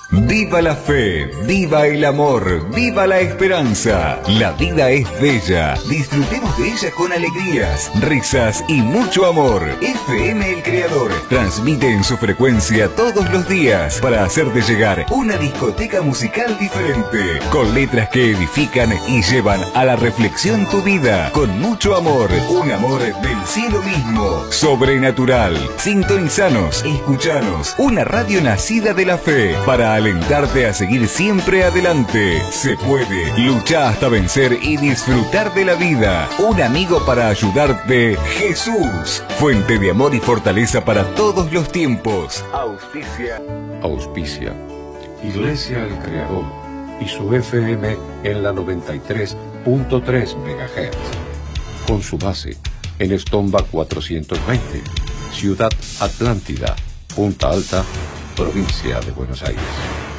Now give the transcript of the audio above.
Viva la fe, viva el amor, viva la esperanza. La vida es bella. Disfrutemos de ella con alegrías, risas y mucho amor. FM El Creador transmite en su frecuencia todos los días para hacerte llegar una discoteca musical diferente, con letras que edifican y llevan a la reflexión tu vida, con mucho amor, un amor del cielo mismo, sobrenatural. Sintonizanos, escuchanos, una radio nacida de la fe para alentarte a seguir siempre adelante. Se puede, lucha hasta vencer y disfrutar de la vida. Un amigo para ayudarte, Jesús, fuente de amor y fortaleza para todos los tiempos. Auspicia Iglesia El Creador y su FM en la 93.3 MHz, con su base en Estomba 420, Ciudad Atlántida, Punta Alta, provincia de Buenos Aires.